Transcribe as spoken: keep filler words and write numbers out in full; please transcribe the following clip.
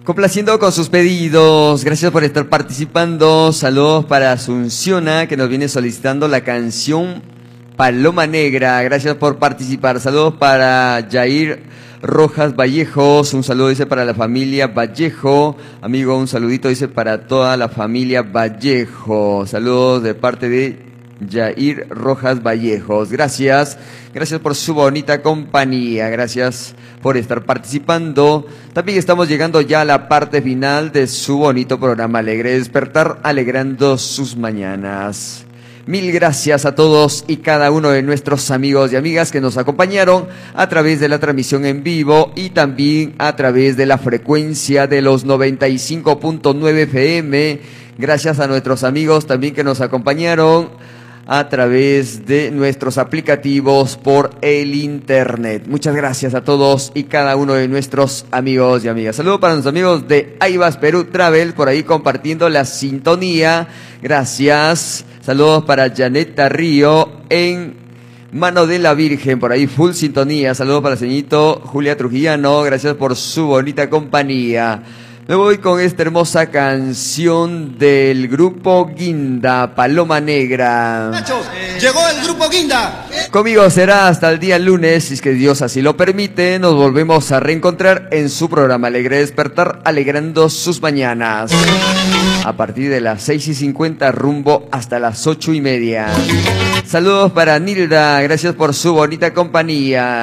Complaciendo con sus pedidos, gracias por estar participando. Saludos para Asunciona, que nos viene solicitando la canción Paloma Negra. Gracias por participar. Saludos para Jair Rojas Vallejos, un saludo dice para la familia Vallejo. Amigo, un saludito dice para toda la familia Vallejo. Saludos de parte de Jair Rojas Vallejos. Gracias, gracias por su bonita compañía, gracias por estar participando. También estamos llegando ya a la parte final de su bonito programa Alegre Despertar, alegrando sus mañanas. Mil gracias a todos y cada uno de nuestros amigos y amigas que nos acompañaron a través de la transmisión en vivo y también a través de la frecuencia de los noventa y cinco punto nueve F M. Gracias a nuestros amigos también que nos acompañaron a través de nuestros aplicativos por el internet. Muchas gracias a todos y cada uno de nuestros amigos y amigas. Saludos para los amigos de Aivas Perú Travel, por ahí compartiendo la sintonía. Gracias. Saludos para Janeta Río en Mano de la Virgen, por ahí full sintonía. Saludos para el señorito Julia Trujillano, gracias por su bonita compañía. Me voy con esta hermosa canción del grupo Guinda, Paloma Negra. Muchachos, llegó el grupo Guinda. Conmigo será hasta el día lunes, si es que Dios así lo permite. Nos volvemos a reencontrar en su programa Alegre Despertar, alegrando sus mañanas. A partir de las seis y cincuenta, rumbo hasta las ocho y media. Saludos para Nilda, gracias por su bonita compañía.